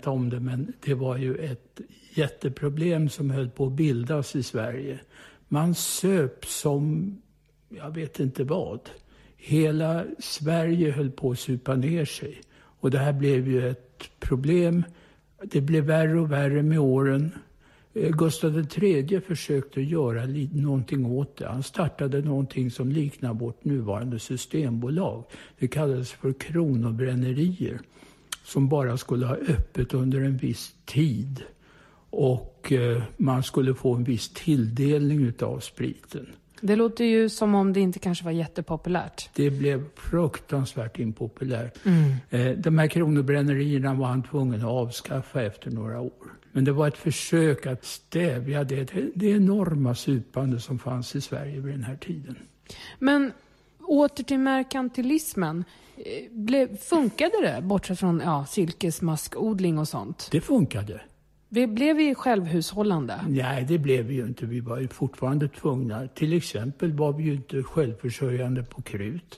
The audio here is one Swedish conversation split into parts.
om det, men det var ju ett jätteproblem som höll på att bildas i Sverige. Man söp som, jag vet inte vad. Hela Sverige höll på att supa ner sig. Och det här blev ju ett problem. Det blev värre och värre med åren. Gustav III försökte göra någonting åt det. Han startade någonting som liknar vårt nuvarande systembolag. Det kallades för kronobrännerier. Som bara skulle ha öppet under en viss tid. Och man skulle få en viss tilldelning av spriten. Det låter ju som om det inte kanske var jättepopulärt. Det blev fruktansvärt impopulärt. De här kronobrännerier var han tvungen att avskaffa efter några år. Men det var ett försök att stävja det enorma supande som fanns i Sverige vid den här tiden. Men åter till merkantilismen. Funkade det bortsett från silkesmaskodling och sånt? Det funkade. Blev vi självhushållande? Nej, det blev vi ju inte. Vi var ju fortfarande tvungna. Till exempel var vi ju inte självförsörjande på krut.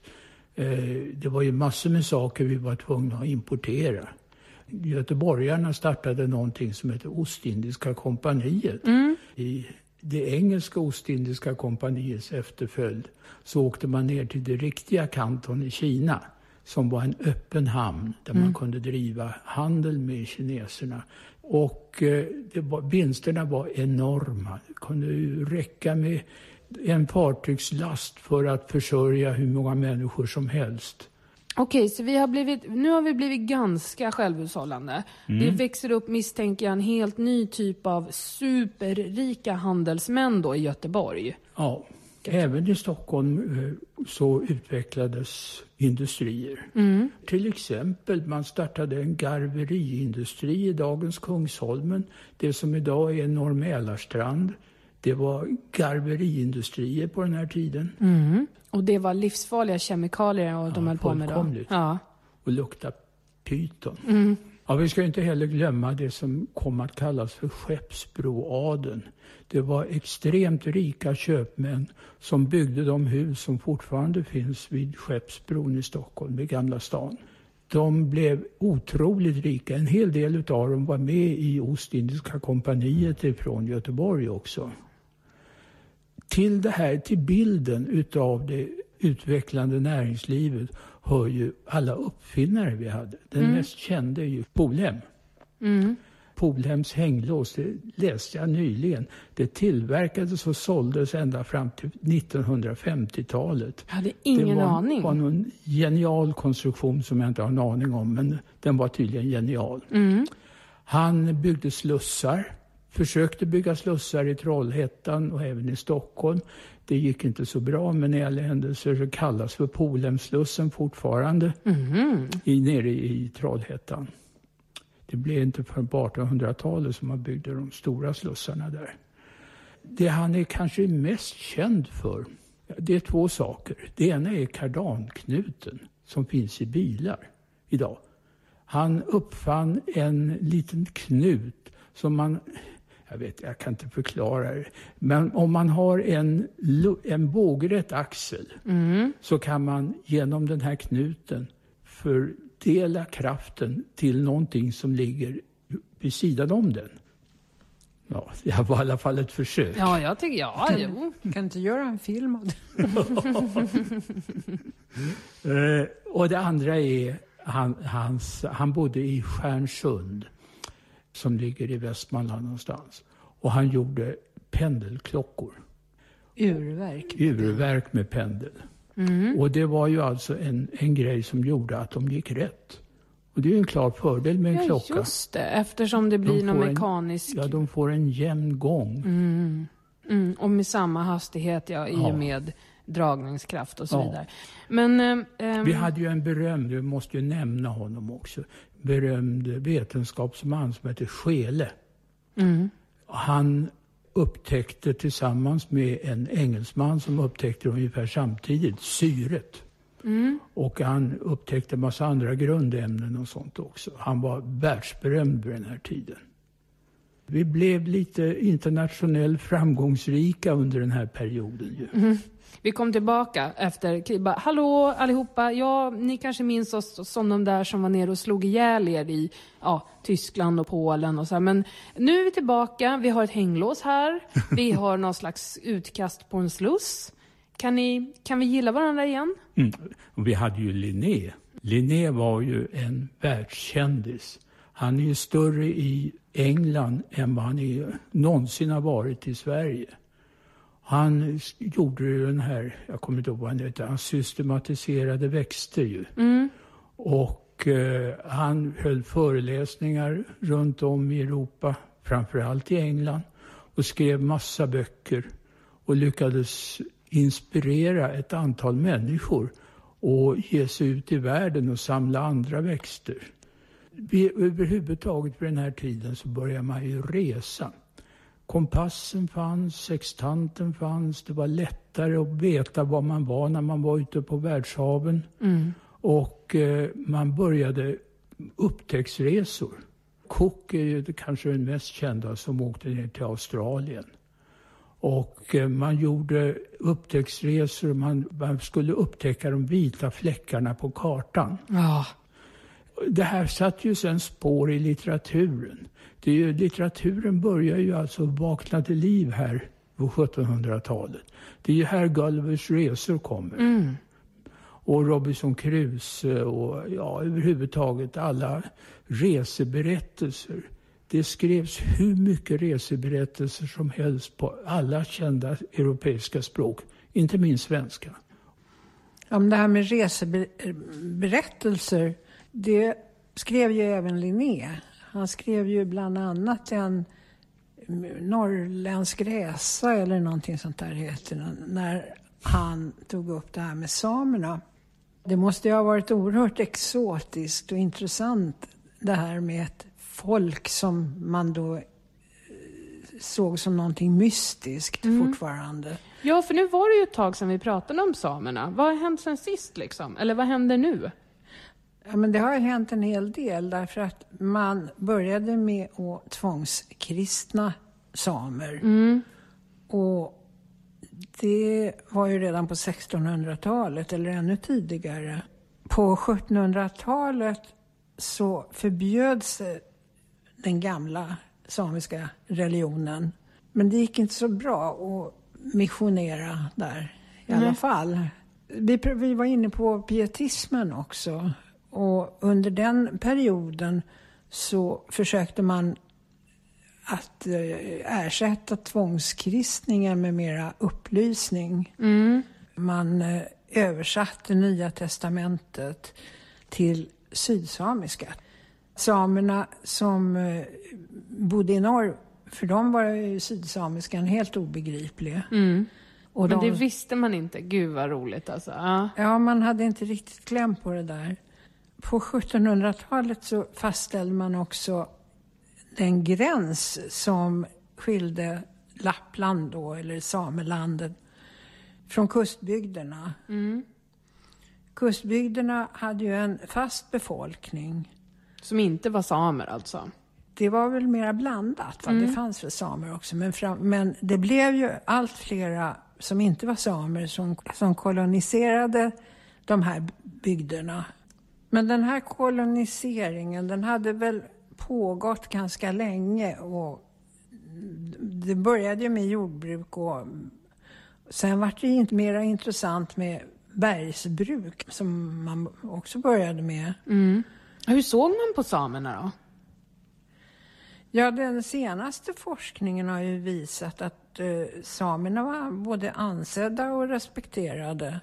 Det var ju massor med saker vi var tvungna att importera. Göteborgarna startade någonting som heter Ostindiska kompaniet. I det engelska Ostindiska kompaniets efterföljd så åkte man ner till det riktiga Kanton i Kina. Som var en öppen hamn där man kunde driva handel med kineserna. Och vinsterna var enorma. Det kunde ju räcka med en fartygslast för att försörja hur många människor som helst. Okej, så nu har vi blivit ganska självhushållande. Det växer upp, misstänker jag, en helt ny typ av superrika handelsmän då i Göteborg. Ja, även i Stockholm så utvecklades industrier. Till exempel man startade en garveriindustri i dagens Kungsholmen. Det som idag är Norr Mälarstrand. Det var garveriindustrier på den här tiden. Och det var livsfarliga kemikalier och de höll på med då. Ja. Och lukta pyton. Ja, vi ska inte heller glömma det som kom att kallas för Skeppsbroadeln. Det var extremt rika köpmän som byggde de hus som fortfarande finns vid Skeppsbron i Stockholm, vid Gamla stan. De blev otroligt rika. En hel del av dem var med i Ostindiska kompaniet ifrån Göteborg också. Till bilden utav det utvecklande näringslivet hör ju alla uppfinnare vi hade. Den mest kände är ju Polhem. Polhems hänglås, det läste jag nyligen. Det tillverkades och såldes ända fram till 1950-talet. Jag hade ingen aning. Det var någon genial konstruktion som jag inte har en aning om, men den var tydligen genial. Han byggde slussar. Försökte bygga slussar i Trollhättan och även i Stockholm. Det gick inte så bra, men i alla händelser så kallas för Polhemslussen fortfarande nere i Trollhättan. Det blev inte förrän på 1800-talet som man byggde de stora slussarna där. Det han är kanske mest känd för, det är två saker. Det ena är kardanknuten som finns i bilar idag. Han uppfann en liten knut som man... Jag kan inte förklara det. Men om man har en bågrätt axel så kan man genom den här knuten fördela kraften till någonting som ligger vid sidan om den. Ja, det var i alla fall ett försök. Ja, jag tycker Kan inte göra en film av det? Och det andra är han bodde i Stjärnsund som ligger i Västmanland någonstans. Och han gjorde pendelklockor. Urverk med pendel. Och det var ju alltså en grej som gjorde att de gick rätt. Och det är ju en klar fördel med en klocka. Just det, eftersom det blir någon mekanisk... de får en jämn gång. Och med samma hastighet, i och med dragningskraft och så vidare. Men, vi hade ju en berömd, vi måste ju nämna honom också, berömd vetenskapsman som heter Scheele. Han upptäckte tillsammans med en engelsman som upptäckte ungefär samtidigt syret. Och han upptäckte en massa andra grundämnen och sånt också. Han var världsberömd vid den här tiden. Vi blev lite internationellt framgångsrika under den här perioden ju. Mm. Vi kom tillbaka efter kriget. Hallå allihopa, ja, ni kanske minns oss som de där som var nere och slog ihjäl er i Tyskland och Polen och så här. Men nu är vi tillbaka, vi har ett hänglås här. Vi har någon slags utkast på en sluss. Kan vi gilla varandra igen? Och vi hade ju Linné. Linné var ju en världskändis. Han är ju större i England än vad han någonsin har varit i Sverige. Han gjorde ju den här, jag kommer inte ihåg vad han heter, han systematiserade växter ju. Och han höll föreläsningar runt om i Europa, framförallt i England. Och skrev massa böcker och lyckades inspirera ett antal människor och ge sig ut i världen och samla andra växter. Överhuvudtaget på den här tiden så började man ju resa. Kompassen fanns, sextanten fanns, det var lättare att veta var man var när man var ute på världshaven. Och man började upptäcktsresor. Cook är ju kanske den mest kända som åkte ner till Australien. Och man gjorde upptäcktsresor, man skulle upptäcka de vita fläckarna på kartan. Det här satt ju sen spår i litteraturen. Litteraturen börjar ju alltså vakna till liv här på 1700-talet. Det är ju här Gullivers resor kommer. Och Robinson Crusoe och överhuvudtaget alla reseberättelser. Det skrevs hur mycket reseberättelser som helst på alla kända europeiska språk, inte minst svenska. Om det här med reseberättelser, det skrev ju även Linné. Han skrev ju bland annat en norrländsk resa eller någonting sånt där heter, när han tog upp det här med samerna. Det måste ju ha varit oerhört exotiskt och intressant det här med ett folk som man då såg som någonting mystiskt fortfarande. Ja, för nu var det ju ett tag sedan vi pratade om samerna. Vad har hänt sen sist liksom? Eller vad händer nu? Ja, men det har hänt en hel del därför att man började med att tvångskristna samer. Och det var ju redan på 1600-talet eller ännu tidigare. På 1700-talet så förbjöds den gamla samiska religionen. Men det gick inte så bra att missionera där i alla fall. Vi var inne på pietismen också. Och under den perioden så försökte man att ersätta tvångskristningen med mera upplysning. Man översatte Nya testamentet till sydsamiska. Samerna som bodde i norr, för dem var ju sydsamiskan helt obegriplig. Och men det visste man inte. Gud vad roligt alltså. Ja, man hade inte riktigt kläm på det där. På 1700-talet så fastställde man också den gräns som skilde Lappland då, eller Samelandet, från kustbygderna. Kustbygderna hade ju en fast befolkning. Som inte var samer alltså? Det var väl mer blandat, det fanns väl samer också. Men det blev ju allt flera som inte var samer som koloniserade de här bygderna. Men den här koloniseringen, den hade väl pågått ganska länge och det började ju med jordbruk och sen var det inte mer intressant med bergsbruk som man också började med. Hur såg man på samerna då? Ja, den senaste forskningen har ju visat att samerna var både ansedda och respekterade.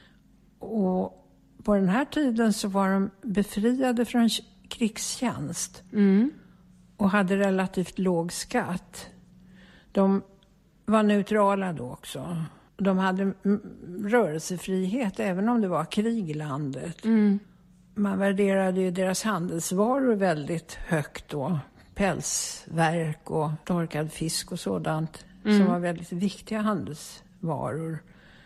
Och på den här tiden så var de befriade från krigstjänst och hade relativt låg skatt. De var neutrala då också. De hade rörelsefrihet även om det var krig i landet. Man värderade ju deras handelsvaror väldigt högt då. Pälsverk och torkad fisk och sådant som var väldigt viktiga handelsvaror.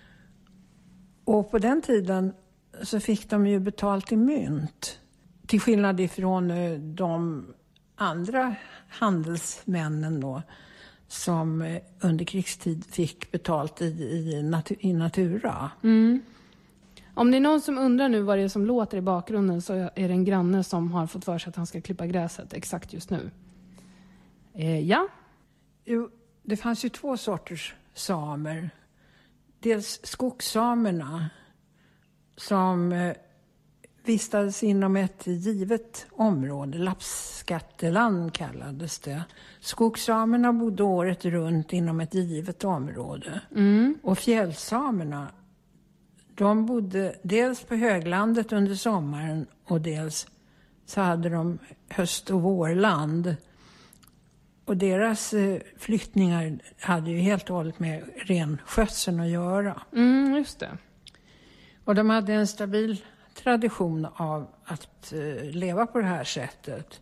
Och på den tiden så fick de ju betalt i mynt. Till skillnad ifrån de andra handelsmännen då, som under krigstid fick betalt i natura. Mm. Om det är någon som undrar nu vad det är som låter i bakgrunden, så är det en granne som har fått för sig att han ska klippa gräset exakt just nu. Ja? Jo, det fanns ju 2 sorters samer. Dels skogssamerna som vistades inom ett givet område, lappskatteland kallades det. Skogssamerna bodde året runt inom ett givet område. Och fjällsamerna, de bodde dels på höglandet under sommaren och dels så hade de höst- och vårland. Och deras flyttningar hade ju helt och hållet med renskötseln att göra. Just det. Och de hade en stabil tradition av att leva på det här sättet.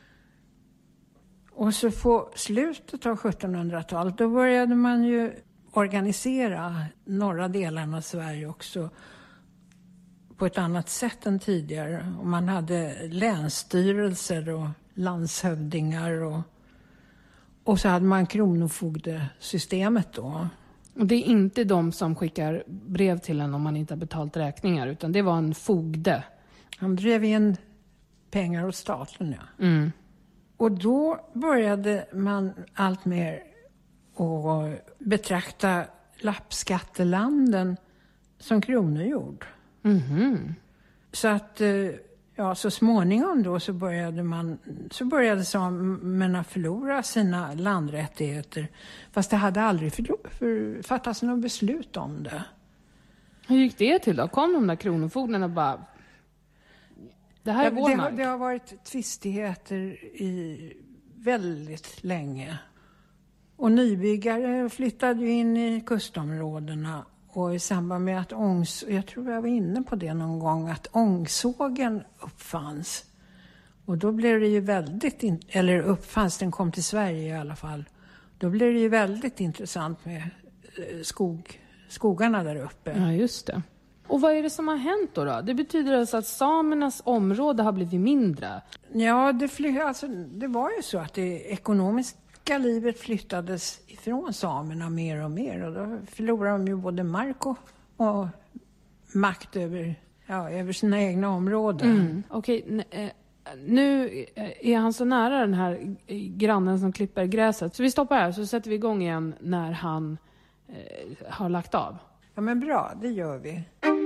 Och så på slutet av 1700-talet då började man ju organisera norra delarna av Sverige också på ett annat sätt än tidigare. Och man hade länsstyrelser och landshövdingar och så hade man kronofogdesystemet då. Och det är inte de som skickar brev till en om man inte har betalt räkningar, utan det var en fogde. Han drev in pengar åt staten, ja. Och då började man allt mer att betrakta lappskattelanden som kronojord. Så att så småningom då så började samerna förlora sina landrättigheter, fast det hade aldrig fattats något beslut om det. Hur gick det till då? Kom de där kronofogdarna och bara, det här är vår mark? Det har varit tvistigheter i väldigt länge. Och nybyggare flyttade ju in i kustområdena. Och i samband med att jag tror jag var inne på det någon gång, att ångsågen uppfanns. Och då blev det ju den kom till Sverige i alla fall. Då blev det ju väldigt intressant med skogarna där uppe. Ja, just det. Och vad är det som har hänt då? Det betyder alltså att samernas område har blivit mindre? Ja, det var ju så att det ekonomiska livet flyttades ifrån samerna mer och mer. Och då förlorade de ju både mark och makt över sina egna områden. Okej, nu är han så nära den här grannen som klipper gräset. Så vi stoppar här, så sätter vi igång igen när han har lagt av. Ja, men bra, det gör vi.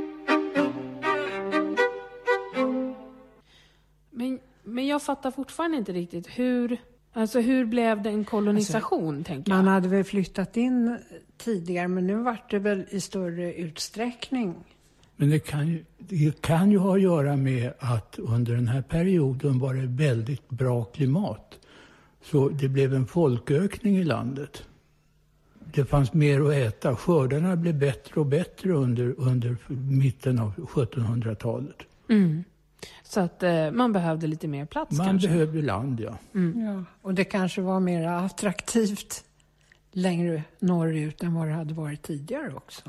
Men jag fattar fortfarande inte riktigt hur blev det en kolonisation, tänker jag? Man hade väl flyttat in tidigare, men nu var det väl i större utsträckning. Men det kan ju ha att göra med att under den här perioden var det väldigt bra klimat. Så det blev en folkökning i landet. Det fanns mer att äta. Skördarna blev bättre och bättre under mitten av 1700-talet. Så att man behövde lite mer plats kanske? Man behövde land, ja. Ja. Och det kanske var mer attraktivt längre norrut än vad det hade varit tidigare också.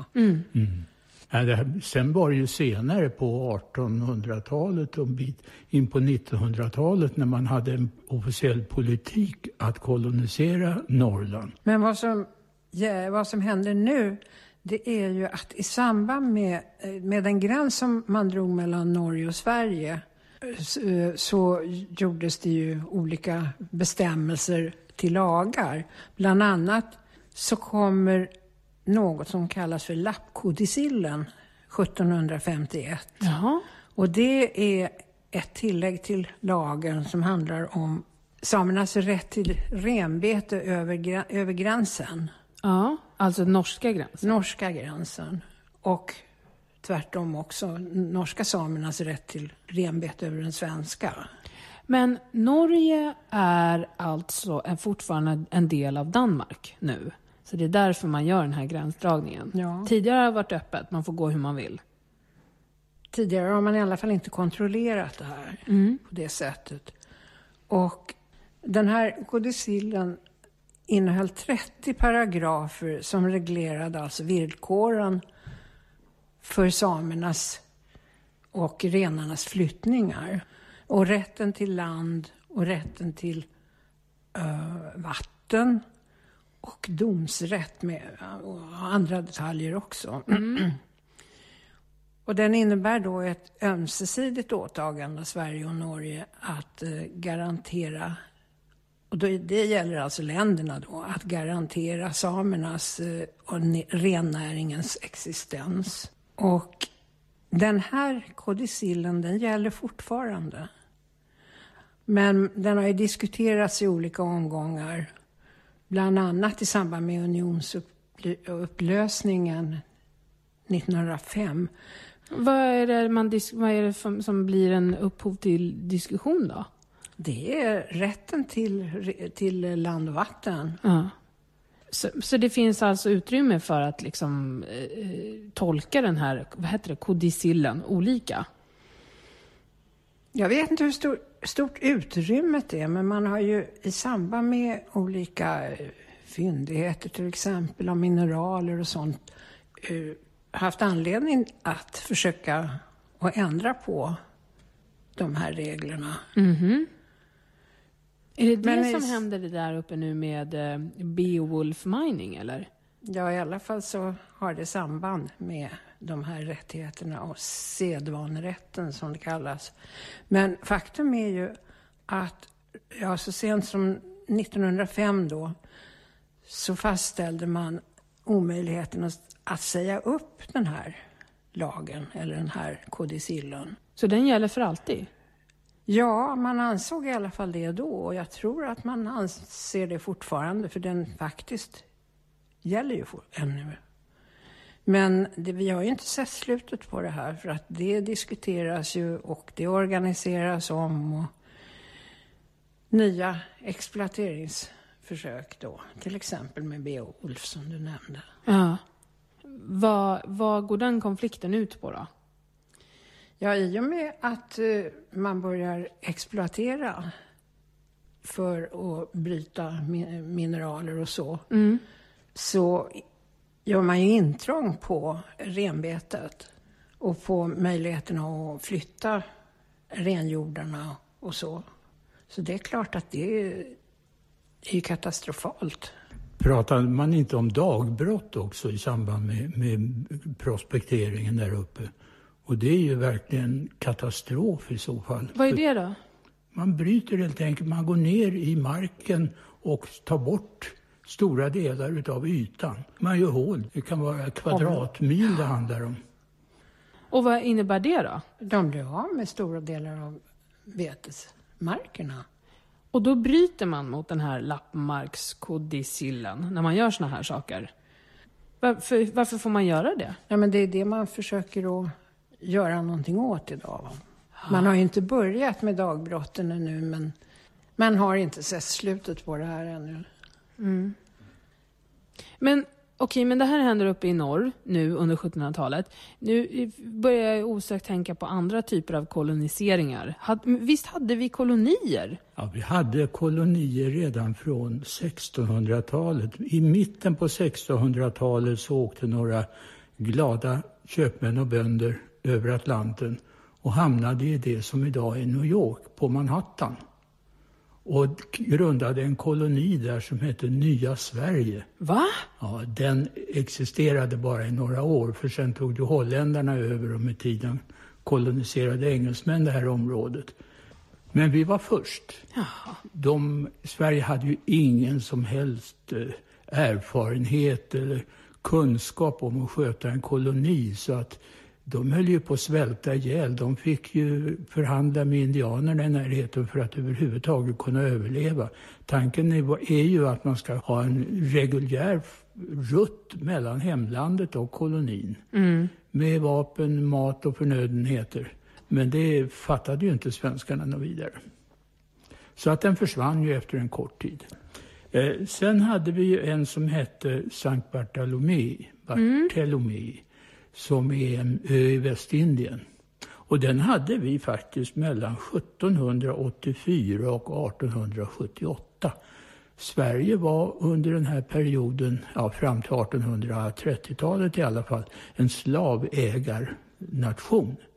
Sen var det ju senare på 1800-talet och in på 1900-talet när man hade en officiell politik att kolonisera Norrland. Men vad som händer nu, det är ju att i samband med den gräns som man drog mellan Norge och Sverige så gjordes det ju olika bestämmelser till lagar. Bland annat så kommer något som kallas för lappkodicillen 1751. Jaha. Och det är ett tillägg till lagen som handlar om samernas rätt till renbete över gränsen. Ja, alltså norska gränsen. Norska gränsen. Och tvärtom också norska samernas rätt till renbete över den svenska. Men Norge är alltså fortfarande en del av Danmark nu. Så det är därför man gör den här gränsdragningen. Ja. Tidigare har det varit öppet, man får gå hur man vill. Tidigare har man i alla fall inte kontrollerat det här på det sättet. Och den här kodicillen innehöll 30 paragrafer som reglerade alltså villkoren för samernas och renarnas flyttningar. Och rätten till land och rätten till vatten och domsrätt med och andra detaljer också. Och den innebär då ett ömsesidigt åtagande av Sverige och Norge att garantera, och det gäller alltså länderna då, att garantera samernas och rennäringens existens. Och den här kodicillen, den gäller fortfarande. Men den har ju diskuterats i olika omgångar, bland annat i samband med unionsupplösningen 1905. Vad är det som blir en upphov till diskussion då? Det är rätten till land och vatten. Ja. Så det finns alltså utrymme för att liksom, tolka den här, vad heter det, kodicillen olika? Jag vet inte hur stort utrymmet är, men man har ju i samband med olika fyndigheter, till exempel av mineraler och sånt, haft anledning att försöka att ändra på de här reglerna. Mm-hmm. Är det som händer det där uppe nu med Beowulf mining, eller? Ja, i alla fall så har det samband med de här rättigheterna och sedvanerätten som det kallas. Men faktum är ju att så sent som 1905 då så fastställde man omöjligheten att säga upp den här lagen eller den här kodicillen. Så den gäller för alltid? Ja, man ansåg i alla fall det då, och jag tror att man anser det fortfarande, för den faktiskt gäller ju ännu. Men vi har ju inte sett slutet på det här, för att det diskuteras ju och det organiseras om, och nya exploateringsförsök då, till exempel med Beowulf som du nämnde. Ja. Vad går den konflikten ut på då? Ja, i och med att man börjar exploatera för att bryta mineraler och så gör man ju intrång på renbetet och på möjligheten att flytta renjordarna och så. Så det är klart att det är katastrofalt. Pratar man inte om dagbrott också i samband med prospekteringen där uppe? Och det är ju verkligen katastrof i så fall. Vad är det då? Man bryter helt enkelt, man går ner i marken och tar bort stora delar av ytan. Man gör hål, det kan vara kvadratmil det handlar om. Och vad innebär det då? De blir av med stora delar av betesmarkerna. Och då bryter man mot den här lappmarkskodicillen när man gör såna här saker. Varför får man göra det? Ja, men det är det man försöker att göra någonting åt idag. Man har ju inte börjat med dagbrotten ännu, men man har inte sett slutet på det här ännu. Mm. Men men det här händer uppe i norr nu under 1700-talet. Nu börjar jag osökt tänka på andra typer av koloniseringar. Visst hade vi kolonier? Ja, vi hade kolonier redan från 1600-talet. I mitten på 1600-talet så åkte några glada köpmän och bönder över Atlanten och hamnade i det som idag är New York, på Manhattan. Och grundade en koloni där som heter Nya Sverige. Va? Ja, den existerade bara i några år, för sen tog ju holländarna över och med tiden koloniserade engelsmän det här området. Men vi var först. Sverige hade ju ingen som helst erfarenhet eller kunskap om att sköta en koloni, så att de höll ju på att svälta ihjäl. De fick ju förhandla med indianerna i närheten för att överhuvudtaget kunna överleva. Tanken är ju att man ska ha en reguljär rutt mellan hemlandet och kolonin. Med vapen, mat och förnödenheter. Men det fattade ju inte svenskarna något vidare. Så att den försvann ju efter en kort tid. Sen hade vi ju en som hette Sankt Bartolomé. Som är en ö i Västindien. Och den hade vi faktiskt mellan 1784 och 1878. Sverige var under den här perioden, fram till 1830-talet i alla fall, en slavägarnation.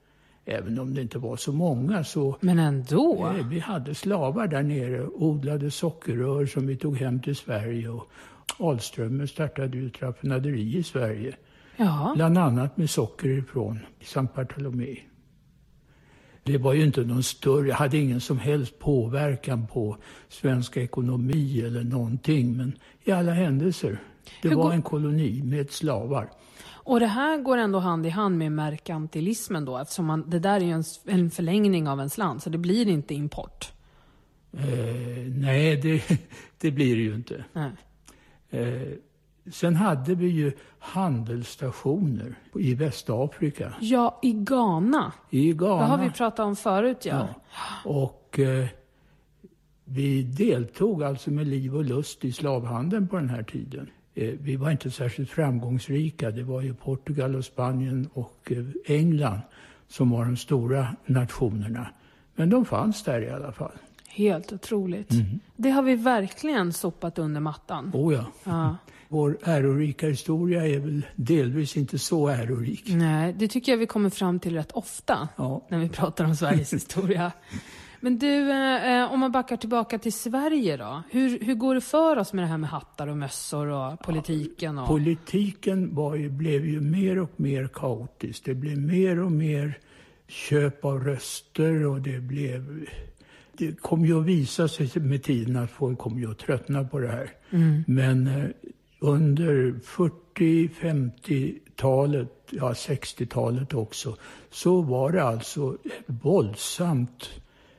även om det inte var så många så... Men ändå? Vi hade slavar där nere, odlade sockerrör som vi tog hem till Sverige och Alströmer startade ju ett raffinaderi i Sverige. Ja. Bland annat med socker ifrån Sankt Bartolomé. Det var ju inte någon större, hade ingen som helst påverkan på svensk ekonomi eller någonting. Men i alla händelser, det var en koloni med slavar. Och det här går ändå hand i hand med merkantilismen då, eftersom det där är ju en förlängning av ens land, så det blir inte import. Nej, det blir det ju inte. Nej. Sen hade vi ju handelsstationer i Västafrika. Ja, i Ghana. I Ghana. Det har vi pratat om förut, ja. Och vi deltog alltså med liv och lust i slavhandeln på den här tiden. Vi var inte särskilt framgångsrika. Det var ju Portugal och Spanien och England som var de stora nationerna. Men de fanns där i alla fall. Helt otroligt. Det har vi verkligen sopat under mattan. Ja. Vår ärorika historia är väl delvis inte så ärorik. Nej, det tycker jag vi kommer fram till rätt ofta när vi pratar om Sveriges historia. Men du, om man backar tillbaka till Sverige då. Hur går det för oss med det här med hattar och mössor och politiken? Och... Politiken blev ju mer och mer kaotisk. Det blev mer och mer köp av röster och det kom ju att visa sig med tiden att folk kom ju att tröttna på det här. Men under 40-, 50-talet, 60-talet också, så var det alltså våldsamt.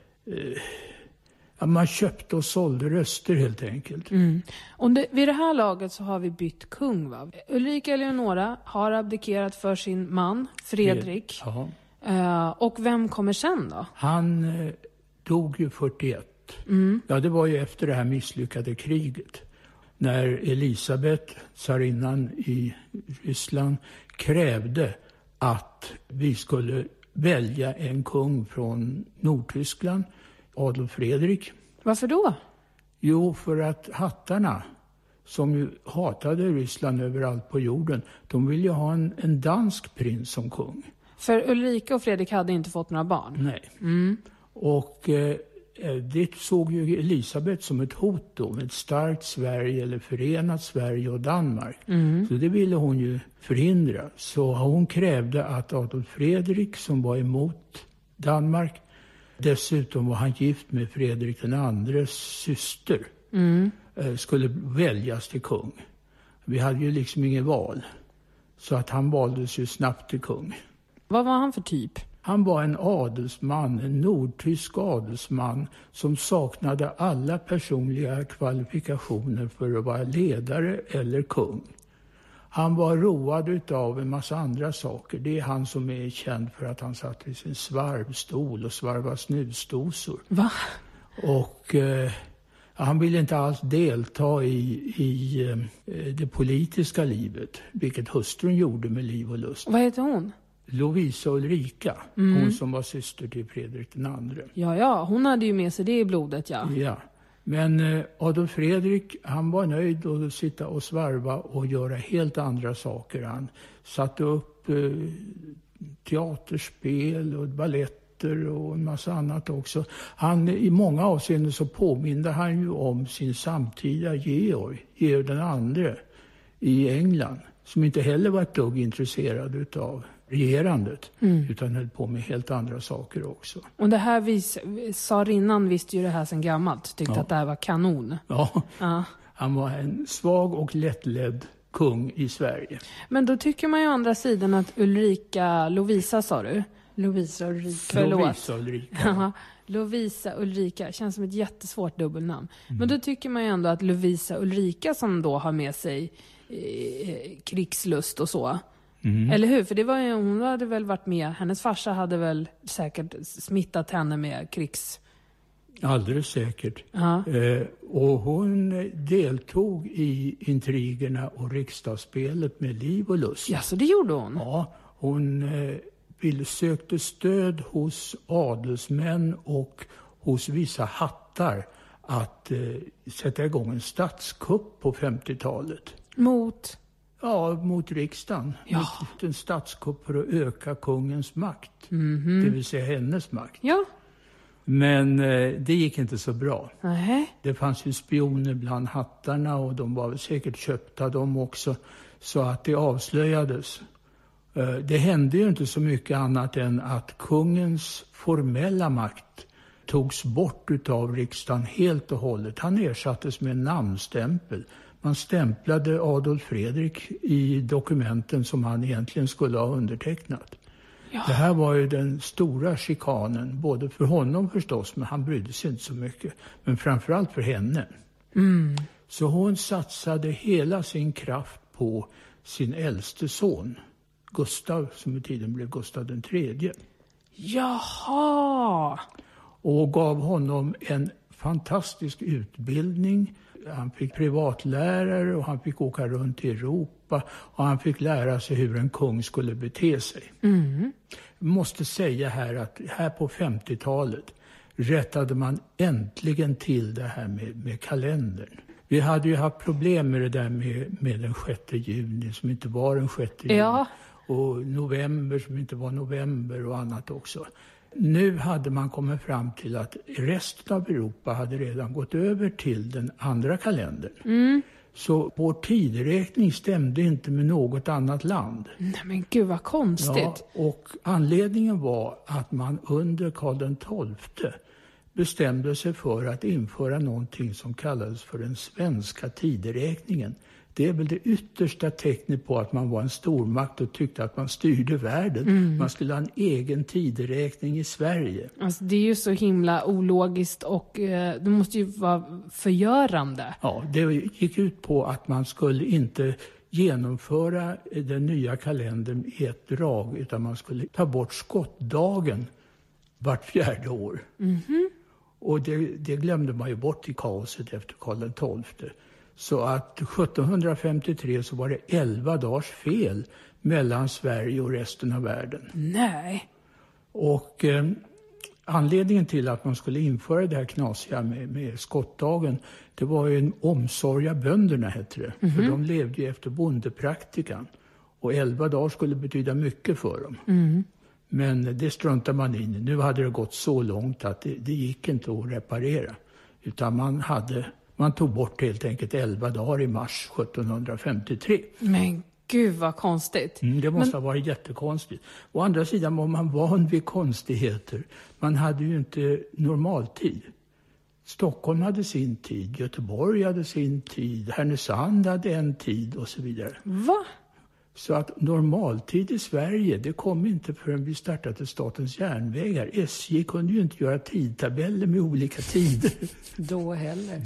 Man köpte och sålde röster helt enkelt. Och vid det här laget så har vi bytt kung, va? Ulrika Eleonora har abdikerat för sin man, Fredrik. Och vem kommer sen då? Han dog ju 41. Ja, det var ju efter det här misslyckade kriget. När Elisabeth, tsarinnan i Ryssland, krävde att vi skulle välja en kung från Nordtyskland, Adolf Fredrik. Varför då? Jo, för att hattarna, som ju hatade Ryssland överallt på jorden, de ville ju ha en dansk prins som kung. För Ulrika och Fredrik hade inte fått några barn? Nej. Och det såg ju Elisabeth som ett hot då, ett starkt Sverige eller förenat Sverige och Danmark. Så det ville hon ju förhindra. Så hon krävde att Adolf Fredrik, som var emot Danmark, dessutom var han gift med Fredrik den andres syster, skulle väljas till kung. Vi hade ju liksom ingen val. Så att han valdes ju snabbt till kung. Vad var han för typ? Han var en adelsman, en nordtysk adelsman som saknade alla personliga kvalifikationer för att vara ledare eller kung. Han var road av en massa andra saker. Det är han som är känd för att han satt i sin svarvstol och svarvade snusdosor. Va? Och han ville inte alls delta i det politiska livet, vilket hustrun gjorde med liv och lust. Vad heter hon? Lovisa Ulrika, hon som var syster till Fredrik den andre. Ja, hon hade ju med sig det i blodet, ja. Ja, men Adolf Fredrik, han var nöjd att sitta och svarva och göra helt andra saker. Han satte upp teaterspel och balletter och en massa annat också. I många avseenden så påminde han ju om sin samtida Georg den andre i England, som inte heller var ett dugg intresserad utav regerandet, utan höll på med helt andra saker också. Och det här tsarinnan visste ju det här sedan gammalt, tyckte att det här var kanon. Ja, han var en svag och lättledd kung i Sverige. Men då tycker man ju å andra sidan att Lovisa sa du? Lovisa Ulrika. Förlåt. Lovisa Ulrika. Lovisa Ulrika, känns som ett jättesvårt dubbelnamn. Men då tycker man ju ändå att Lovisa Ulrika, som då har med sig krigslust och så. Eller hur? För det var ju, hon hade väl varit med. Hennes farsa hade väl säkert smittat henne med krigs... Alldeles säkert. Och hon deltog i intrigerna och riksdagsspelet med liv och lust. Ja, så det gjorde hon? Ja, hon sökte stöd hos adelsmän och hos vissa hattar att sätta igång en statskupp på 50-talet. Mot? Ja, mot riksdagen. Ja. Mot en statskupp för att öka kungens makt. Det vill säga hennes makt. Ja. Men det gick inte så bra. Nej. Det fanns ju spioner bland hattarna och de var väl säkert köpta de också. Så att det avslöjades. Det hände ju inte så mycket annat än att kungens formella makt togs bort utav riksdagen helt och hållet. Han ersattes med en namnstämpel. Man stämplade Adolf Fredrik i dokumenten som han egentligen skulle ha undertecknat. Ja. Det här var ju den stora chikanen, både för honom förstås, men han brydde sig inte så mycket. Men framförallt för henne. Så hon satsade hela sin kraft på sin äldste son, Gustav, som i tiden blev Gustav III. Jaha! Och gav honom en fantastisk utbildning. Han fick privatlärare och han fick åka runt i Europa. Och han fick lära sig hur en kung skulle bete sig. Jag måste säga här att här på 50-talet rättade man äntligen till det här med kalendern. Vi hade ju haft problem med det där med den 6 juni som inte var den 6 juni. Ja. Och november som inte var november och annat också. Nu hade man kommit fram till att resten av Europa hade redan gått över till den andra kalendern. Så vår tideräkning stämde inte med något annat land. Nej men gud vad konstigt. Ja, och anledningen var att man under Karl XII bestämde sig för att införa någonting som kallades för den svenska tideräkningen. Det är väl det yttersta tecknet på att man var en stormakt och tyckte att man styrde världen. Man skulle ha en egen tideräkning i Sverige. Alltså, det är ju så himla ologiskt och det måste ju vara förgörande. Ja, det gick ut på att man skulle inte genomföra den nya kalendern i ett drag utan man skulle ta bort skottdagen vart 4:e år. Och det glömde man ju bort i kaoset efter Karl XII. Så att 1753 så var det 11 dagars fel mellan Sverige och resten av världen. Nej. Och anledningen till att man skulle införa det här knasiga med skottdagen, det var ju en omsorg av bönderna hette det. För de levde ju efter bondepraktikan. Och 11 dagar skulle betyda mycket för dem. Men det struntar man in i. Nu hade det gått så långt att det gick inte att reparera. Utan man tog bort helt enkelt 11 dagar i mars 1753. Men gud vad konstigt. Det måste ha varit jättekonstigt. Å andra sidan var man van vid konstigheter. Man hade ju inte normaltid. Stockholm hade sin tid, Göteborg hade sin tid, Härnösand hade en tid och så vidare. Va? Så att normaltid i Sverige, det kom inte förrän vi startade Statens järnvägar. SJ kunde ju inte göra tidtabeller med olika tider. Då heller.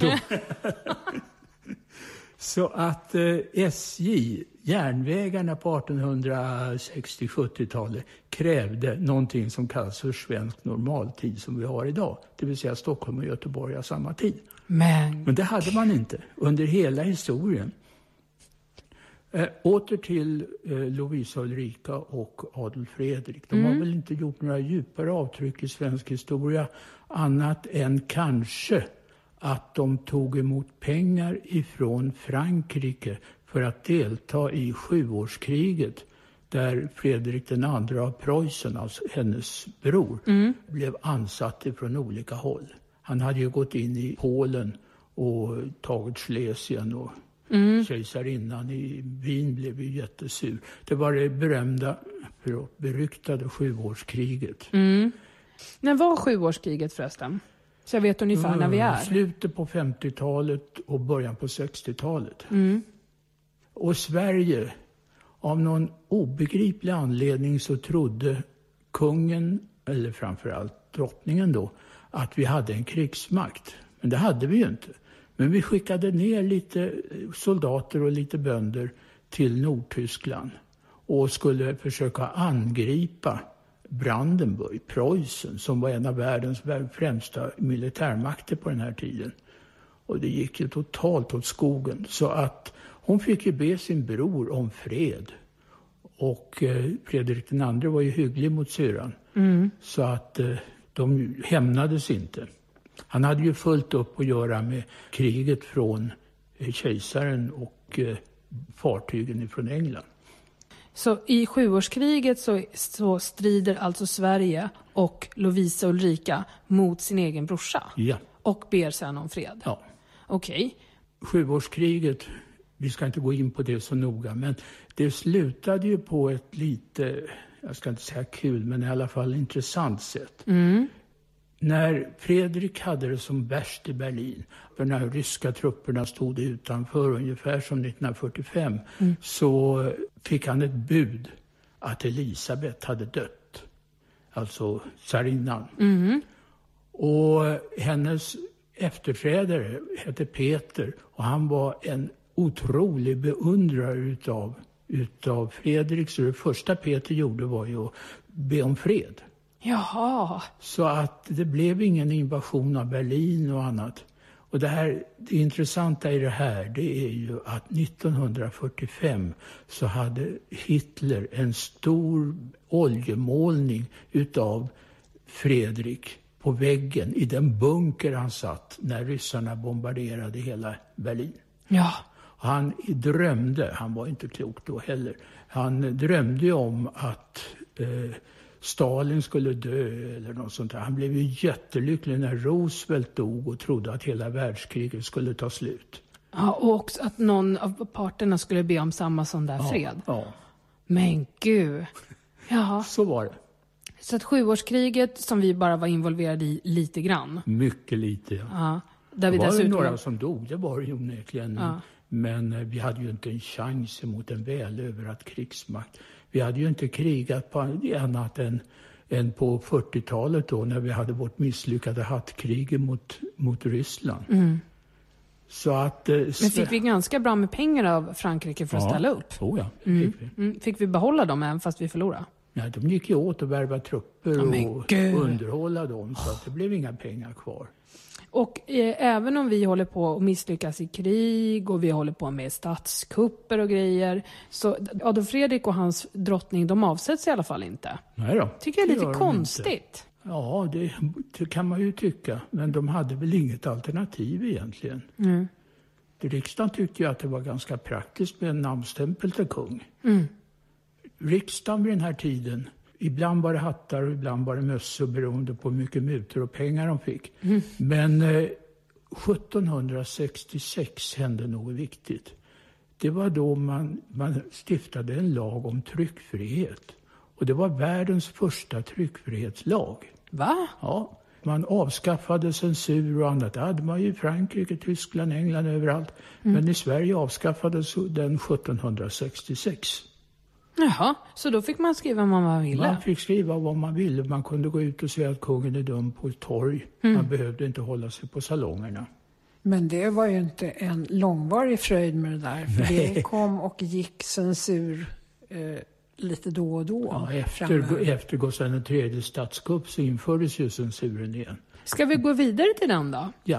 Så att SJ, järnvägarna på 1860-70-talet krävde någonting som kallas för svensk normaltid som vi har idag. Det vill säga Stockholm och Göteborg har samma tid. Men det hade man inte under hela historien. Åter till Lovisa Ulrika och Adolf Fredrik. De har väl inte gjort några djupare avtryck i svensk historia annat än kanske att de tog emot pengar ifrån Frankrike för att delta i 7-årskriget där Fredrik II av Preussen, alltså hennes bror, blev ansatt ifrån olika håll. Han hade ju gått in i Polen och tagit Schlesien och kejsarinnan i Wien blev ju jättesur. Det var det beryktade 7-årskriget. När var 7-årskriget förresten? Så jag vet ungefär när vi är. Slutet på 50-talet och början på 60-talet. Och Sverige, av någon obegriplig anledning så trodde kungen, eller framförallt drottningen då, att vi hade en krigsmakt. Men det hade vi ju inte. Men vi skickade ner lite soldater och lite bönder till Nordtyskland och skulle försöka angripa Brandenburg, Preussen, som var en av världens främsta militärmakter på den här tiden. Och det gick ju totalt åt skogen. Så att hon fick ju be sin bror om fred. Och Fredrik II var ju hygglig mot syran. Så att de hämnades inte. Han hade ju fullt upp att göra med kriget från kejsaren och fartygen från England. Så i 7-årskriget så strider alltså Sverige och Lovisa Ulrika mot sin egen brorsa? Ja. Och ber sedan om fred? Ja. Okej. 7-årskriget, vi ska inte gå in på det så noga, men det slutade ju på ett lite, jag ska inte säga kul, men i alla fall intressant sätt. När Fredrik hade det som värst i Berlin, för när ryska trupperna stod utanför ungefär som 1945, så fick han ett bud att Elisabeth hade dött. Alltså tsarinnan. Och hennes efterträdare hette Peter, och han var en otrolig beundrare utav Fredrik. Så det första Peter gjorde var ju att be om fred. Jaha. Så att det blev ingen invasion av Berlin och annat. Och det intressanta i det här, det är ju att 1945 så hade Hitler en stor oljemålning utav Fredrik på väggen i den bunker han satt när ryssarna bombarderade hela Berlin. Ja. Han drömde, han var inte klok då heller, han drömde om att Stalin skulle dö eller något sånt där. Han blev ju jättelycklig när Roosevelt dog och trodde att hela världskriget skulle ta slut. Ja, och också att någon av parterna skulle be om samma sån där fred. Ja. Men gud. Jaha. Så var det. Så att 7-årskriget som vi bara var involverade i lite grann. Mycket lite, ja. Ja. Där Det vi var dessutom... några som dog, det var ju onekligen. Ja. Men vi hade ju inte en chans emot en välöverad krigsmakt. Vi hade ju inte krigat på annat än på 40-talet då, när vi hade vårt misslyckade hattkrig mot Ryssland. Så att, Men fick vi ganska bra med pengar av Frankrike för att ställa upp? Ja, fick vi. Fick vi behålla dem även fast vi förlorade? Ja, de gick ju åt att värva trupper och Gud. underhålla dem, så att det blev inga pengar kvar. Och även om vi håller på att misslyckas i krig och vi håller på med statskupper och grejer, så Adolf Fredrik och hans drottning, de avsätts i alla fall inte. Nej då. Tycker jag är det lite gör de konstigt. inte. Ja, det kan man ju tycka. Men de hade väl inget alternativ egentligen. Riksdagen tyckte ju att det var ganska praktiskt med en namnstämpel till kung. Riksdagen vid den här tiden, ibland var det hattar och ibland var det mössor beroende på hur mycket mutor och pengar de fick. Men 1766 hände något viktigt. Det var då man stiftade en lag om tryckfrihet. Och det var världens första tryckfrihetslag. Va? Ja, man avskaffade censur och annat. Det hade man ju i Frankrike, Tyskland, England, överallt. Men i Sverige avskaffades den 1766. Jaha, så då fick man skriva vad man ville? Man fick skriva vad man ville. Man kunde gå ut och säga att kungen är dum på ett torg. Man behövde inte hålla sig på salongerna. Men det var ju inte en långvarig fröjd med det där. För det kom och gick censur lite då och då. Ja, efter Gustav III statskupp så infördes ju censuren igen. Ska vi gå vidare till den då? Ja,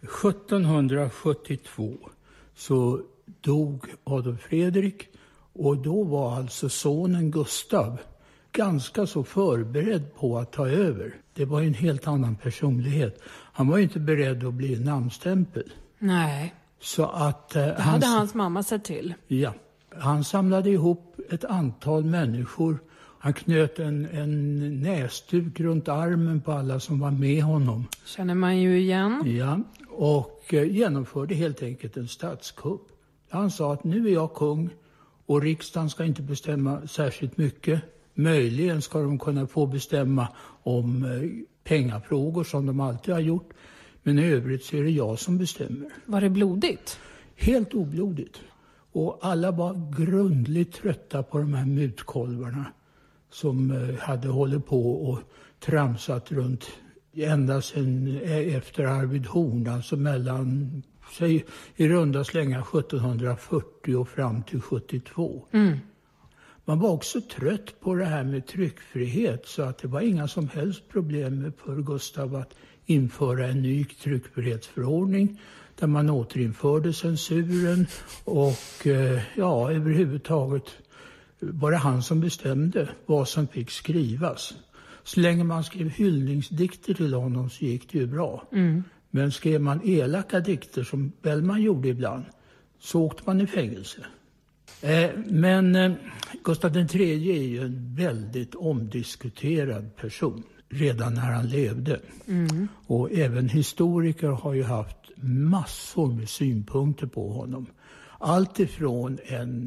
1772 så dog Adolf Fredrik. Och då var alltså sonen Gustav ganska så förberedd på att ta över. Det var en helt annan personlighet. Han var inte beredd att bli en namnstämpel. Nej. Så att det hade hans mamma sett till. Ja, han samlade ihop ett antal människor. Han knöt en näsduk runt armen på alla som var med honom. Känner man ju igen. Ja, och genomförde helt enkelt en statskupp. Han sa att nu är jag kung. Och riksdagen ska inte bestämma särskilt mycket. Möjligen ska de kunna få bestämma om pengafrågor som de alltid har gjort. Men i övrigt så är det jag som bestämmer. Var det blodigt? Helt oblodigt. Och alla var grundligt trötta på de här mutkolvarna som hade hållit på och tramsat runt ända sedan efter Arvid Horn, alltså mellan sig i runda slänga 1740 och fram till 72. Man var också trött på det här med tryckfrihet, så att det var inga som helst problem för Gustav att införa en ny tryckfrihetsförordning där man återinförde censuren och överhuvudtaget var det han som bestämde vad som fick skrivas. Så länge man skrev hyllningsdikter till honom så gick det ju bra. Men skrev man elaka dikter som Bellman gjorde ibland så åkte man i fängelse. Men Gustav III är ju en väldigt omdiskuterad person redan när han levde. Och även historiker har ju haft massor med synpunkter på honom. Allt ifrån en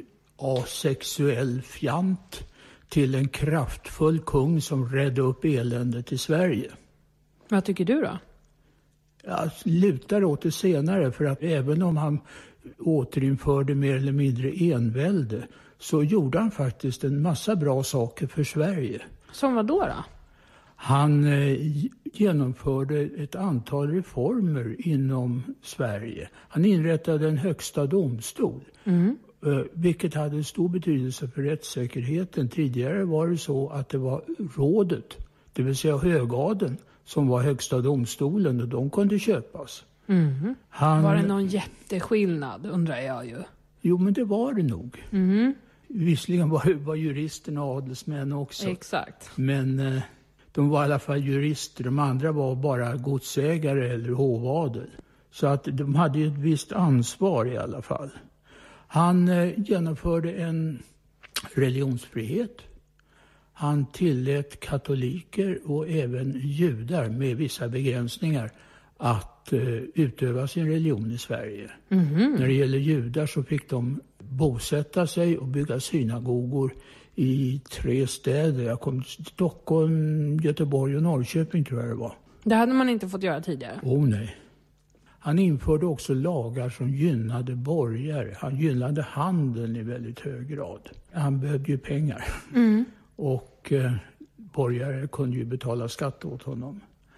asexuell fjant till en kraftfull kung som räddade upp eländet i Sverige. Vad tycker du då? Jag lutar åt det senare, för att även om han återinförde mer eller mindre envälde så gjorde han faktiskt en massa bra saker för Sverige. Som vad då? Han genomförde ett antal reformer inom Sverige. Han inrättade en högsta domstol, vilket hade stor betydelse för rättssäkerheten. Tidigare var det så att det var rådet, det vill säga högadeln, som var högsta domstolen, och de kunde köpas. Var det någon jätteskillnad, undrar jag ju. Jo, men det var det nog. Visserligen var juristerna adelsmän också. Exakt. Men de var i alla fall jurister. De andra var bara godsägare eller hovadel. Så att de hade ju ett visst ansvar i alla fall. Han genomförde en religionsfrihet. Han tillät katoliker och även judar med vissa begränsningar att utöva sin religion i Sverige. När det gäller judar så fick de bosätta sig och bygga synagogor i 3 städer. Jag kom till Stockholm, Göteborg och Norrköping, tror jag det var. Det hade man inte fått göra tidigare. Nej. Han införde också lagar som gynnade borgare. Han gynnade handeln i väldigt hög grad. Han behövde ju pengar. Och borgare kunde ju betala skatt åt honom.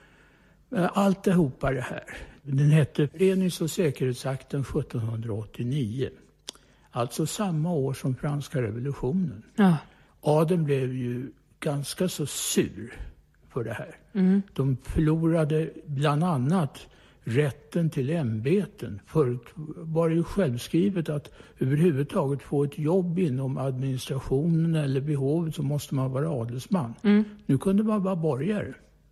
Allt ihop det här. Den hette Förenings- och säkerhetsakten 1789. Alltså samma år som franska revolutionen. Ja. Adeln blev ju ganska så sur för det här. De förlorade bland annat rätten till ämbeten. Förut var det ju självskrivet att överhuvudtaget få ett jobb inom administrationen eller vid hovet så måste man vara adelsman. Nu kunde man vara borgare.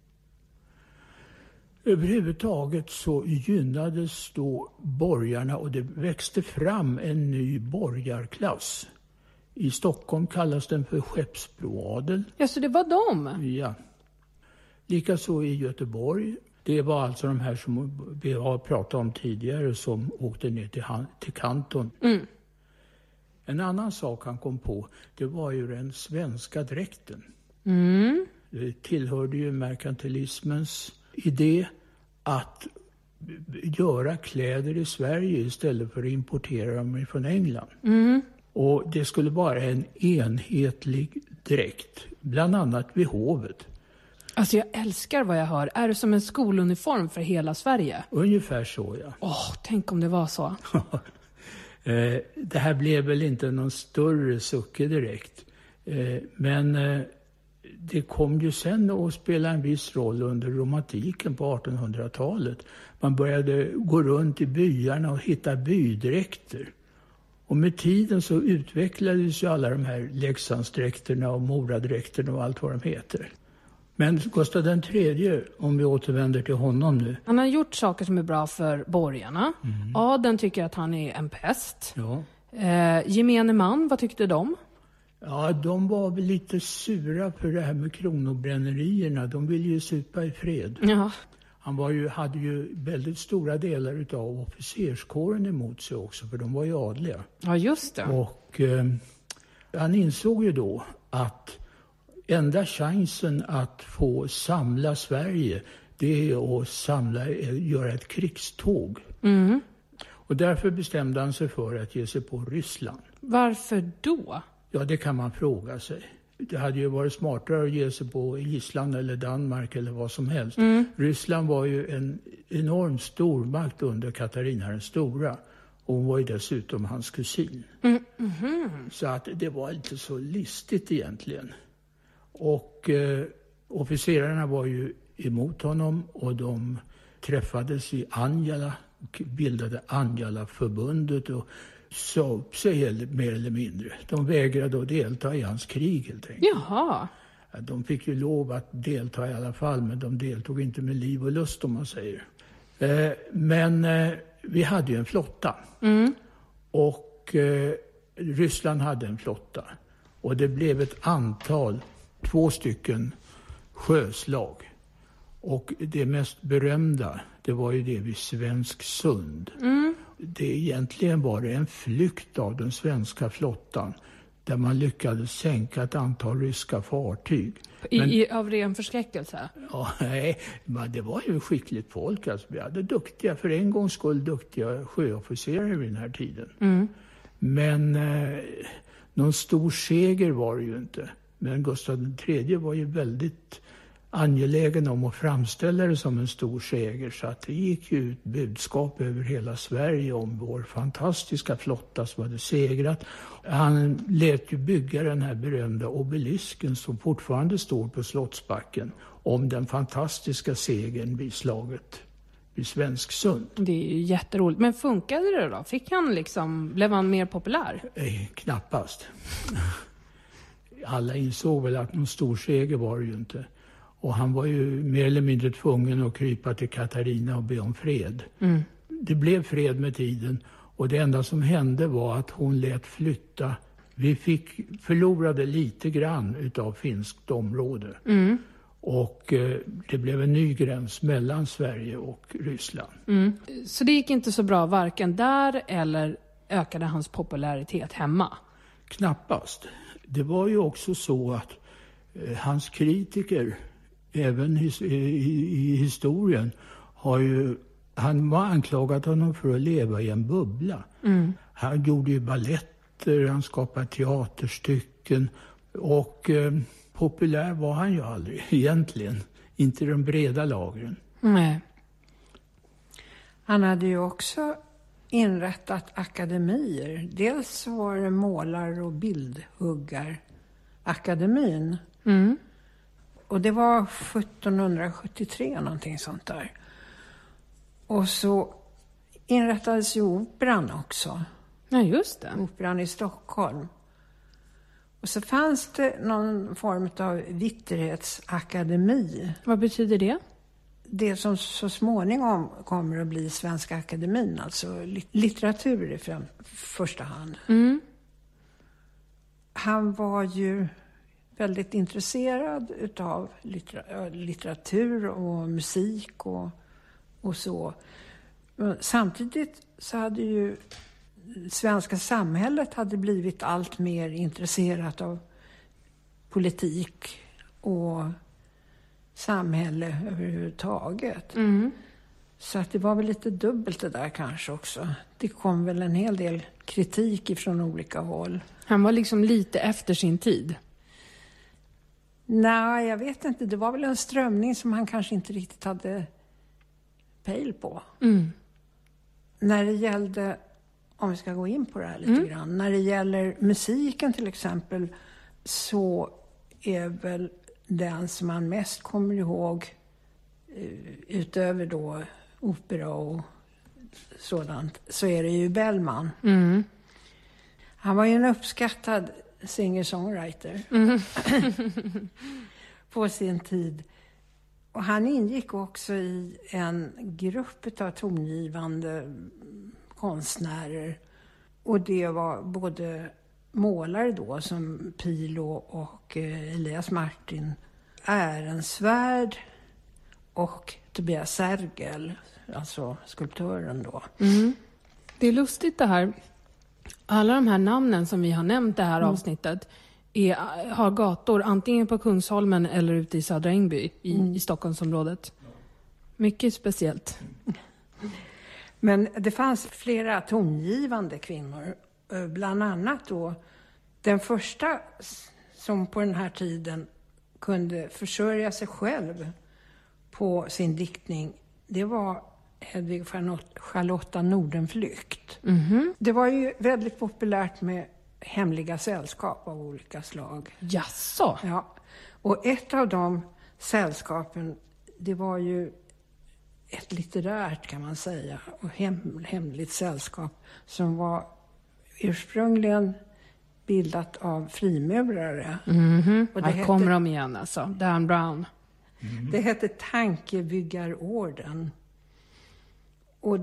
Överhuvudtaget så gynnades då borgarna och det växte fram en ny borgarklass. I Stockholm kallas den för skeppsbroadel. Ja, så det var de? Ja. Likaså i Göteborg. Det var alltså de här som vi har pratat om tidigare som åkte ner till Kanton. En annan sak han kom på, det var ju den svenska dräkten. Det tillhörde ju merkantilismens idé att göra kläder i Sverige istället för att importera dem från England. Och det skulle vara en enhetlig dräkt, bland annat vid hovet. Alltså jag älskar vad jag hör. Är det som en skoluniform för hela Sverige? Ungefär så, ja. Tänk om det var så. Det här blev väl inte någon större sucke direkt. Men det kom ju sen att spela en viss roll under romantiken på 1800-talet. Man började gå runt i byarna och hitta bydräkter. Och med tiden så utvecklades ju alla de här Leksandsdräkterna och Moradräkterna och allt vad de heter. Men Gustav III, om vi återvänder till honom nu. Han har gjort saker som är bra för borgarna. Adeln tycker att han är en pest. Ja. Gemene man, vad tyckte de? Ja, de var väl lite sura för det här med kronobrännierierna. De ville ju supa i fred. Ja. Han hade ju väldigt stora delar av officerskåren emot sig också, för de var ju adliga. Ja, just det. Och han insåg ju då att enda chansen att få samla Sverige, det är att göra ett krigståg. Och därför bestämde han sig för att ge sig på Ryssland. Varför då? Ja, det kan man fråga sig. Det hade ju varit smartare att ge sig på Island eller Danmark eller vad som helst. Ryssland var ju en enorm stormakt under Katarina den stora. Och hon var ju dessutom hans kusin. Så att det var inte så listigt egentligen. Och officerarna var ju emot honom och de träffades i Anjala och bildade Anjala-förbundet och sa upp sig mer eller mindre. De vägrade att delta i hans krig helt enkelt. Jaha. De fick ju lov att delta i alla fall, men de deltog inte med liv och lust, om man säger. Men vi hade ju en flotta. Och Ryssland hade en flotta och det blev ett antal, 2 sjöslag. Och det mest berömda, det var ju det vid Svensksund. Det egentligen var det en flykt av den svenska flottan där man lyckades sänka ett antal ryska fartyg. Av ren förskräckelse? Ja, nej, men det var ju skickligt folk. Alltså, vi hade för en gångs skull duktiga sjöofficerare vid den här tiden. Men någon stor seger var det ju inte. Men Gustav III var ju väldigt angelägen om att framställa det som en stor seger, så att det gick ju ut budskap över hela Sverige om vår fantastiska flotta som hade segrat. Han lät ju bygga den här berömda obelisken som fortfarande står på Slottsbacken om den fantastiska segern vid slaget vid Svensksund. Det är ju jätteroligt. Men funkade det då? Blev han mer populär? Knappast. Alla insåg väl att någon stor seger var det ju inte. Och han var ju mer eller mindre tvungen att krypa till Katarina och be om fred. Det blev fred med tiden och det enda som hände var att hon lät flytta. Vi förlorade lite grann utav finskt område. Och det blev en ny gräns mellan Sverige och Ryssland. Så det gick inte så bra varken där eller ökade hans popularitet hemma? Knappast. Det var ju också så att hans kritiker, även i historien, han var anklagat honom för att leva i en bubbla. Han gjorde ju balletter, han skapade teaterstycken och populär var han ju aldrig egentligen. Inte i de breda lagren. Nej. Han hade ju också inrättat akademier. Dels var det målar- och bildhuggarakademin. Och det var 1773 någonting sånt där. Och så inrättades ju operan också. Ja, just det. Operan i Stockholm. Och så fanns det någon form av vitterhetsakademi. Vad betyder det? Det som så småningom kommer att bli Svenska akademin, alltså litteratur i första hand. Han var ju väldigt intresserad utav litteratur och musik och så. Men samtidigt så hade ju svenska samhället hade blivit allt mer intresserat av politik och samhälle överhuvudtaget. Så att det var väl lite dubbelt det där kanske också. Det kom väl en hel del kritik ifrån olika håll. Han var liksom lite efter sin tid. Nej, jag vet inte. Det var väl en strömning som han kanske inte riktigt hade pejl på. När det gällde, om vi ska gå in på det här lite grann. När det gäller musiken till exempel, så är väl den som man mest kommer ihåg utöver då opera och sådant, så är det ju Bellman. Han var ju en uppskattad singer-songwriter på sin tid. Och han ingick också i en grupp av tongivande konstnärer. Och det var både målare då som Pilo och Elias Martin, Ehrensvärd och Tobias Sergel, alltså skulptören då. Det är lustigt det här. Alla de här namnen som vi har nämnt det här avsnittet har gator antingen på Kungsholmen eller ute i Södra Ängby i Stockholmsområdet. Mycket speciellt. Men det fanns flera tongivande kvinnor. Bland annat då den första som på den här tiden kunde försörja sig själv på sin diktning, det var Hedvig Charlotta Nordenflykt. Det var ju väldigt populärt med hemliga sällskap av olika slag. Jaså? Ja. Och ett av de sällskapen, det var ju ett litterärt kan man säga och hemligt sällskap som var ursprungligen bildat av frimurare. Och här kommer de igen alltså, Dan Brown. Det hette Tankebyggarorden. Och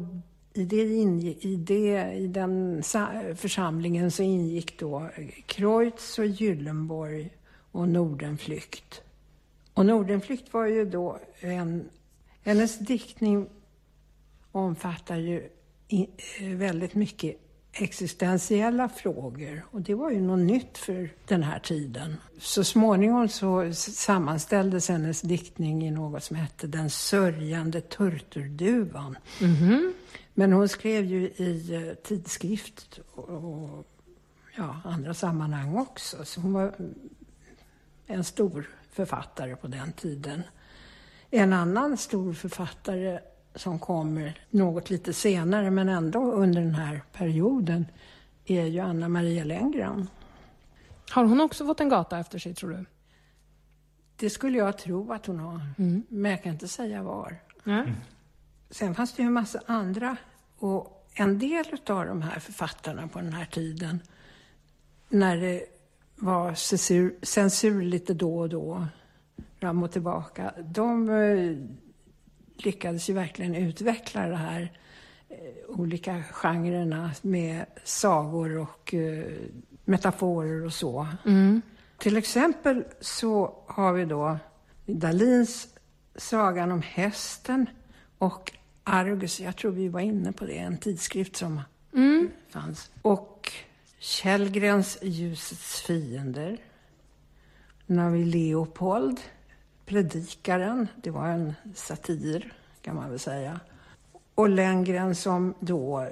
I den församlingen så ingick då Kreutz och Gyllenborg och Nordenflykt. Och Nordenflykt var ju då hennes diktning omfattar ju väldigt mycket existentiella frågor. Och det var ju något nytt för den här tiden. Så småningom så sammanställdes hennes diktning i något som hette Den sörjande turturduvan. Mm-hmm. Men hon skrev ju i tidskrift och andra sammanhang också. Så hon var en stor författare på den tiden. En annan stor författare som kommer något lite senare men ändå under den här perioden är ju Anna Maria Lenngren. Har hon också fått en gata efter sig, tror du? Det skulle jag tro att hon har. Men jag kan inte säga var. Mm. Sen fanns det ju en massa andra. Och en del av de här författarna på den här tiden, när det var censur lite då och då, fram och tillbaka, de lyckades ju verkligen utveckla det här olika genrerna med sagor och metaforer och så. Mm. Till exempel så har vi då Dahlins Sagan om hästen och Argus, jag tror vi var inne på det, en tidskrift som fanns. Och Källgrens Ljusets fiender. Nu har vi Leopold, Predikaren, det var en satir kan man väl säga. Och Lenngren som då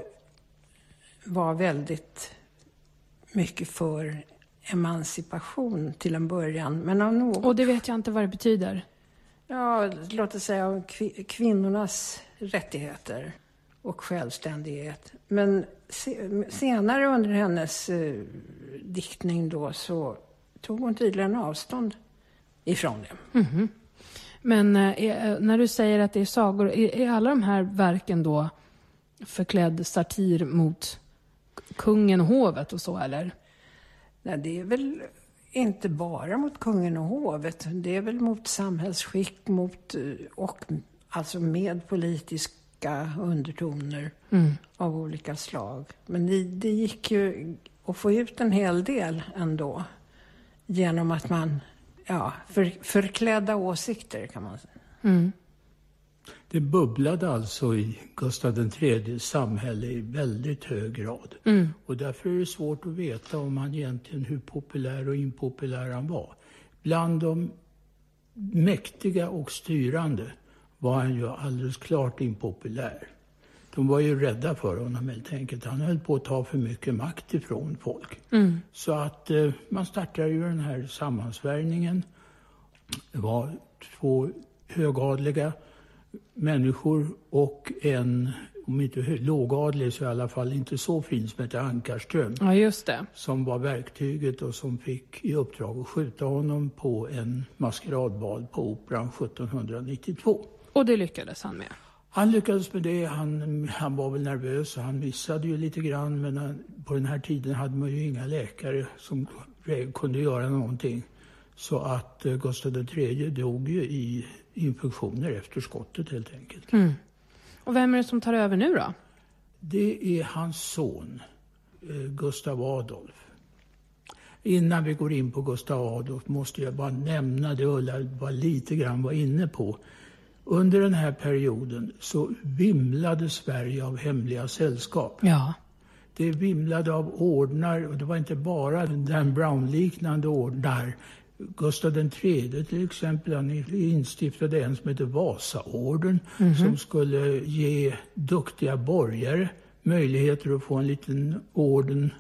var väldigt mycket för emancipation till en början. Men av något... Och det vet jag inte vad det betyder. Ja, låt oss säga om kvinnornas rättigheter och självständighet. Men senare under hennes diktning då så tog hon tydligen avstånd ifrån det. Mm-hmm. Men när du säger att det är sagor, är alla de här verken då förklädd satir mot kungen och hovet och så, eller? Nej, det är väl inte bara mot kungen och hovet. Det är väl mot samhällsskick, och alltså med politiska undertoner av olika slag. Men det gick ju att få ut en hel del ändå genom att man förklädda åsikter kan man säga. Mm. Det bubblade alltså i Gustav III:s samhälle i väldigt hög grad. Mm. Och därför är det svårt att veta om han egentligen hur populär och impopulär han var. Bland de mäktiga och styrande var han ju alldeles klart impopulär. De var ju rädda för honom helt enkelt. Han höll på att ta för mycket makt ifrån folk. Mm. Så att man startade ju den här sammansvärjningen. Det var 2 högadliga människor och en, om inte lågadlig så i alla fall inte så fin, som heter Ankarström. Ja, just det. Som var verktyget och som fick i uppdrag att skjuta honom på en maskeradbal på Operan 1792. Och det lyckades han med? Han lyckades med det. Han var väl nervös och han missade ju lite grann. Men på den här tiden hade man ju inga läkare som kunde göra någonting. Så att Gustav III dog ju i infektioner efter skottet helt enkelt. Mm. Och vem är det som tar över nu då? Det är hans son, Gustav Adolf. Innan vi går in på Gustav Adolf måste jag bara nämna det Ulla var lite grann var inne på. Under den här perioden så vimlade Sverige av hemliga sällskap. Ja. Det vimlade av ordnar, och det var inte bara Dan Brown-liknande ordnar. Gustav III till exempel, han instiftade en som heter Vasaorden, som skulle ge duktiga borgare möjligheter att få en liten orden.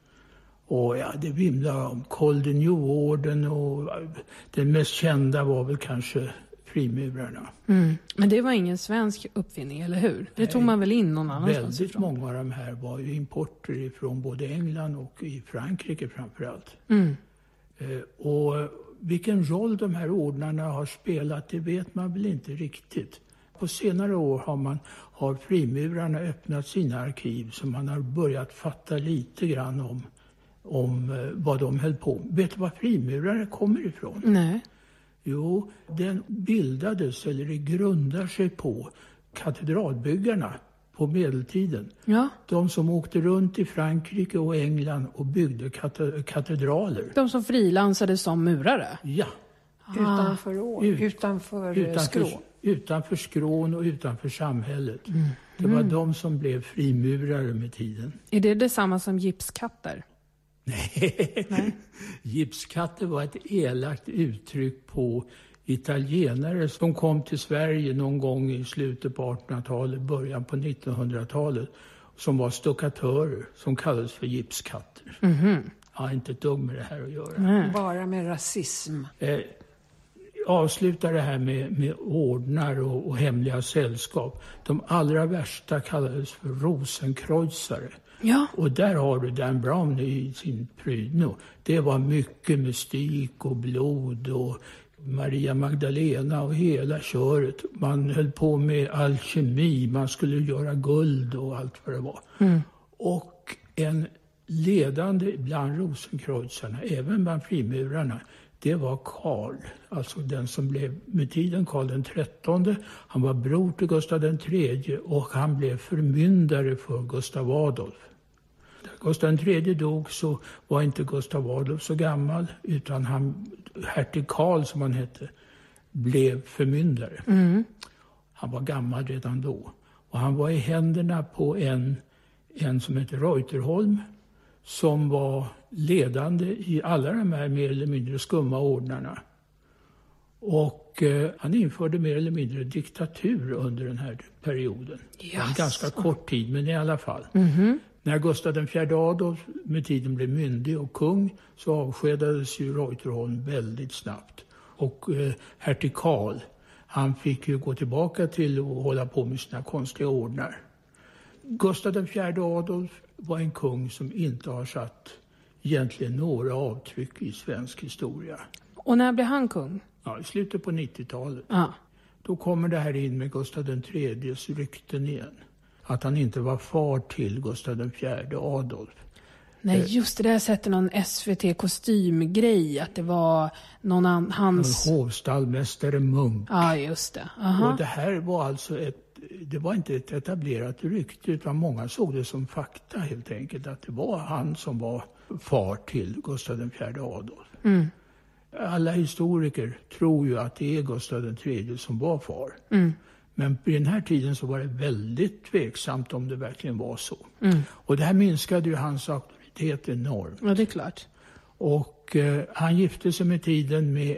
Och det vimlade om Col de New-orden, och den mest kända var väl kanske frimurarna. Mm. Men det var ingen svensk uppfinning, eller hur? Det tog man väl in någon annanstans ifrån? Väldigt många av de här var ju importer från både England och i Frankrike framförallt. Och vilken roll de här ordnarna har spelat, det vet man väl inte riktigt. På senare år har frimurarna öppnat sina arkiv, så man har börjat fatta lite grann om vad de höll på. Vet du var frimurare kommer ifrån? Nej. Jo, den bildades, eller det grundar sig på katedralbyggarna på medeltiden. Ja. De som åkte runt i Frankrike och England och byggde katedraler. De som frilansade som murare? Ja. Utanför skrån. Utanför skrån och utanför samhället. Det var de som blev frimurare med tiden. Är det detsamma som gipskatter? Nej. Gipskatter var ett elakt uttryck på italienare som kom till Sverige någon gång i slutet på 1800-talet, början på 1900-talet, som var stuckatörer som kallades för gipskatter. Ja, inte ett dugg med det här att göra. Bara med rasism. Avslutar det här med ordnar och hemliga sällskap. De allra värsta kallades för rosenkreuzare. Ja. Och där har du Dan Brown i sin prydno. Det var mycket mystik och blod och Maria Magdalena och hela köret. Man höll på med alkemi, man skulle göra guld och allt vad det var. Och en ledande bland rosenkreuzarna, även bland frimurarna, det var Karl, alltså den som blev med tiden Karl den 13. Han var bror till Gustav den 3 och han blev förmyndare för Gustav Adolf. När Gustav den 3 dog så var inte Gustav Adolf så gammal, utan hertig Karl som han hette blev förmyndare. Han var gammal redan då. Och han var i händerna på en som heter Reuterholm, som var ledande i alla de här mer eller mindre skumma ordnarna. Och han införde mer eller mindre diktatur under den här perioden. En ganska kort tid, men i alla fall. När Gustav den 4 Adolf med tiden blev myndig och kung så avskedades ju Reuterholm väldigt snabbt. Och hertig Karl, han fick ju gå tillbaka till att hålla på med sina konstiga ordnar. Gustav den 4 Adolf var en kung som inte har satt egentligen några avtryck i svensk historia. Och när blev han kung? Ja, i slutet på 90-talet. Ja. Då kommer det här in med Gustav den 3:s rykten igen. Att han inte var far till Gustav den 4 Adolf. Nej, just det där sätter någon SVT-kostymgrej. Att det var någon hans... Hovstallmästare Munk. Ja, just det. Aha. Och det här var alltså det var inte ett etablerat rykte, utan många såg det som fakta helt enkelt. Att det var han som var far till Gustav den 4 Adolf. Alla historiker tror ju att det är Gustav den 3 som var far. Men på den här tiden så var det väldigt tveksamt om det verkligen var så. Och det här minskade ju hans auktoritet enormt. Ja, det är klart. Och han gifte sig med tiden med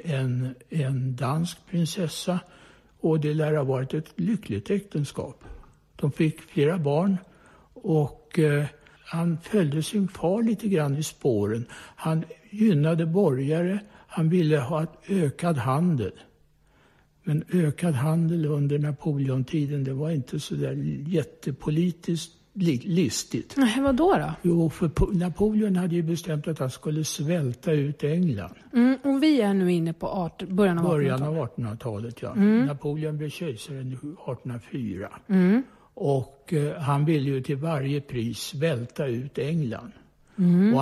en dansk prinsessa. Och det lär ha varit ett lyckligt äktenskap. De fick flera barn och han följde sin far lite grann i spåren. Han gynnade borgare, han ville ha ett ökad handel. Men ökad handel under Napoleontiden, det var inte så där jättepolitiskt listigt. Nej, vad då? Jo, för Napoleon hade ju bestämt att han skulle svälta ut England. Och vi är nu inne på början av 1800-talet, ja. Napoleon blev kejsare 1804. Och han ville ju till varje pris svälta ut England. Och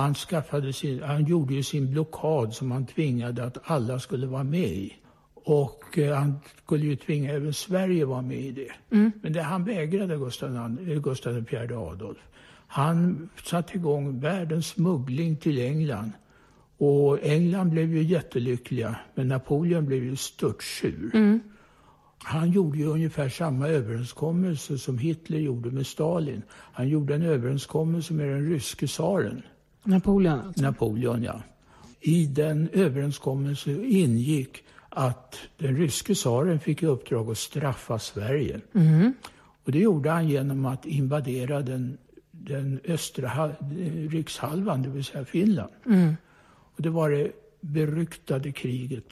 han gjorde ju sin blockad som han tvingade att alla skulle vara med i. Och han skulle ju tvinga även Sverige att vara med i det. Men han vägrade Gustav den 4 Adolf. Han satte igång världens smuggling till England. Och England blev ju jättelyckliga, men Napoleon blev ju störtsur. Han gjorde ju ungefär samma överenskommelse som Hitler gjorde med Stalin. Han gjorde en överenskommelse med den ryske tsaren. Napoleon alltså. Napoleon, ja. I den överenskommelsen ingick att den ryske tsaren fick i uppdrag att straffa Sverige. Och det gjorde han genom att invadera den östra rikshalvan, det vill säga Finland. Och det var det beryktade kriget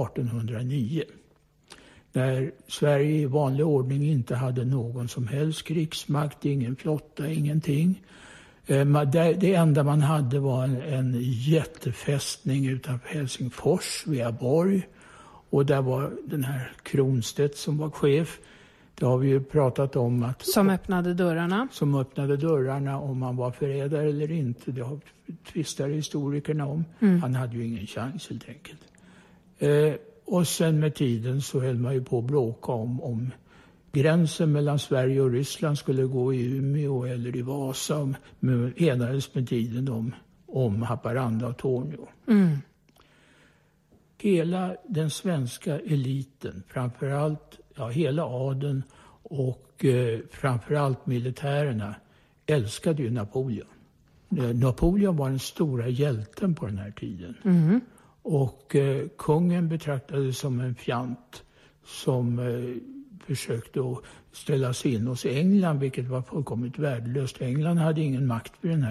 1809. När Sverige i vanlig ordning inte hade någon som helst krigsmakt, ingen flotta, ingenting. Det enda man hade var en jättefästning utanför Helsingfors, Veaborg. Och där var den här Kronstedt som var chef. Det har vi ju pratat om. Som öppnade dörrarna. Som öppnade dörrarna, om han var förrädare eller inte. Det har tvistar historikerna om. Han hade ju ingen chans helt enkelt. Och sen med tiden så höll man ju på att bråka om gränsen mellan Sverige och Ryssland skulle gå i Umeå eller i Vasa, enades med tiden om Haparanda och Torneå. Hela den svenska eliten, framförallt hela adeln och framförallt militärerna, älskade ju Napoleon. Napoleon var den stora hjälten på den här tiden. Och kungen betraktades som en fjant som försökte att ställa sig in hos England, vilket var fullkomligt värdelöst. England hade ingen makt vid den här